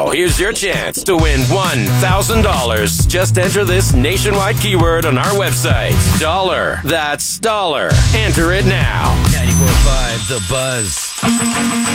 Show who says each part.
Speaker 1: Now, here's your chance to win $1,000. Just enter this nationwide keyword on our website. Dollar. That's dollar. Enter it now.
Speaker 2: 94.5 The Buzz.